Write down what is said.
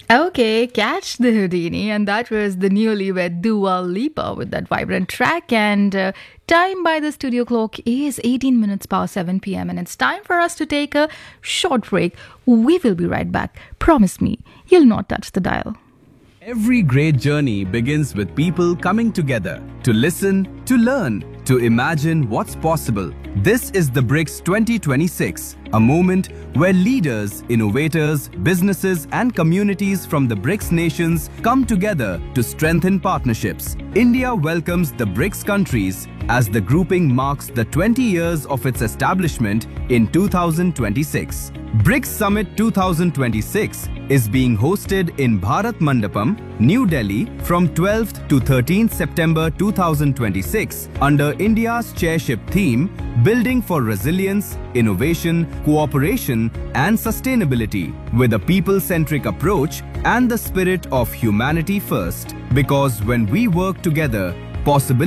Okay, catch the Houdini, and that was the newlywed Dua Lipa with that vibrant track. And time by the studio clock is 18 minutes past 7 p.m., and it's time for us to take a short break. We will be right back. Promise me, you'll not touch the dial. Every great journey begins with people coming together to listen, to learn, to imagine what's possible. This is the BRICS 2026, a moment where leaders, innovators, businesses, and communities from the BRICS nations come together to strengthen partnerships. India welcomes the BRICS countries as the grouping marks the 20 years of its establishment in 2026. BRICS Summit 2026 is being hosted in Bharat Mandapam, New Delhi from 12th to 13th September 2026 under India's chairship theme Building for Resilience, Innovation, Cooperation and Sustainability with a people-centric approach and the spirit of humanity first. Because when we work together, possibilities